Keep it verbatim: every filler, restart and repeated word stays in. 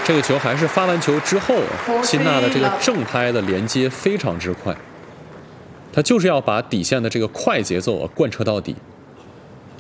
这个球还是发完球之后，辛纳的这个正拍的连接非常之快，他就是要把底线的这个快节奏啊贯彻到底。